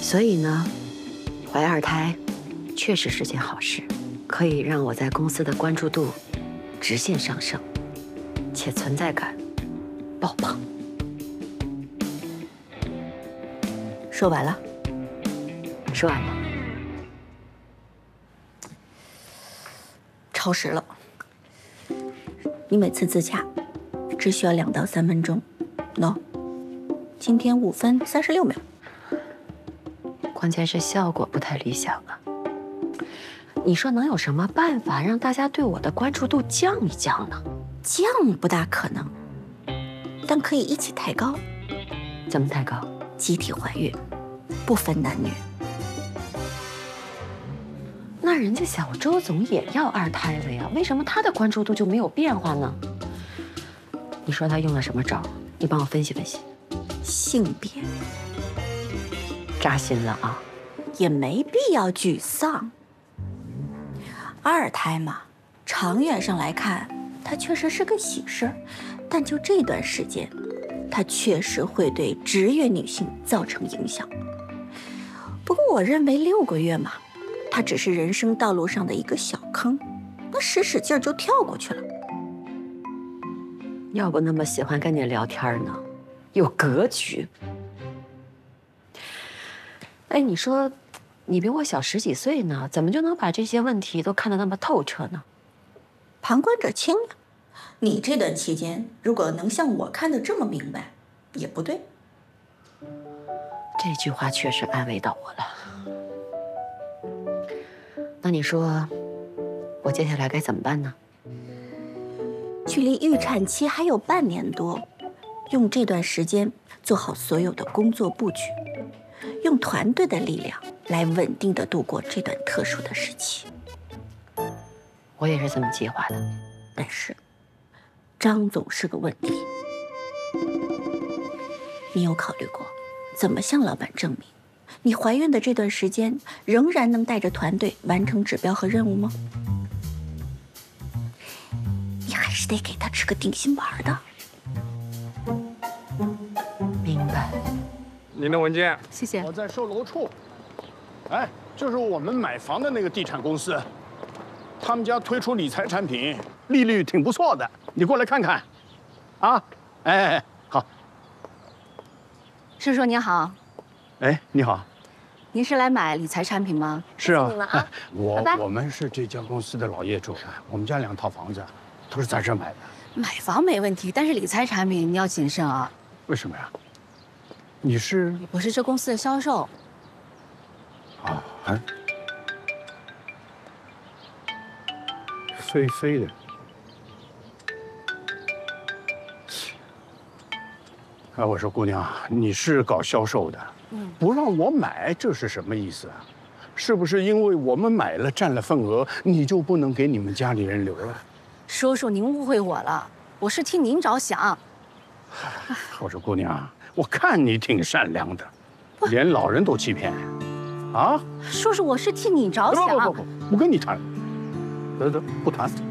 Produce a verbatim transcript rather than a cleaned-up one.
所以呢，怀二胎确实是件好事，可以让我在公司的关注度直线上升，且存在感爆棚。说完了，说完了。 超时了。你每次自洽只需要两到三分钟 ，no， 今天五分三十六秒。 关键是效果不太理想啊。你说能有什么办法让大家对我的关注度降一降呢？ 降不大可能，但可以一起抬高。 怎么抬高？ 集体怀孕，不分男女。 那人家小周总也要二胎了呀，为什么他的关注度就没有变化呢？你说他用了什么招？你帮我分析分析。 性别。 扎心了啊！ 也没必要沮丧。二胎嘛，长远上来看，它确实是个喜事，但就这段时间，它确实会对职业女性造成影响。不过我认为六个月嘛，它只是人生道路上的一个小坑，那使使劲就跳过去了。 要不那么喜欢跟你聊天呢，有格局。哎，你说，你比我小十几岁呢，怎么就能把这些问题都看得那么透彻呢？ 旁观者清呀。你这段期间如果能像我看得这么明白，也不对。 这句话确实安慰到我了。那你说，我接下来该怎么办呢？ 距离预产期还有半年多，用这段时间做好所有的工作布局。用团队的力量来稳定的度过这段特殊的时期。 我也是这么计划的， 但是张总是个问题。你有考虑过怎么向老板证明，你怀孕的这段时间仍然能带着团队完成指标和任务吗？你还是得给他吃个定心丸的。 明白。 您的文件， 谢谢。 我在售楼处，哎，就是我们买房的那个地产公司，他们家推出理财产品，利率挺不错的，你过来看看，啊，哎，好。 叔叔您好。 哎，你好。 您是来买理财产品吗？ 是啊。 谢谢你们啊我拜拜我们是这家公司的老业主，我们家两套房子都是在这儿买的。 买房没问题，但是理财产品你要谨慎啊。 为什么呀？你是？ 我是这公司的销售。 啊，哎，飞飞的。哎，我说姑娘，你是搞销售的，嗯，不让我买，这是什么意思啊？是不是因为我们买了占了份额，你就不能给你们家里人留了？ 叔叔，您误会我了，我是替您着想。 我说姑娘，我看你挺善良的，连老人都欺骗，啊？ 叔叔，我是替你着想。 不不不不，不跟你谈，得得不谈。